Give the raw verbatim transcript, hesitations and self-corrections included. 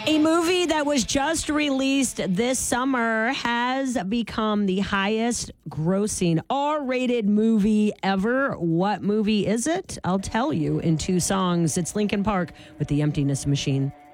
A movie that was just released this summer has become the highest grossing R-rated movie ever. What movie is it? I'll tell you in two songs. It's Linkin Park with The Emptiness Machine.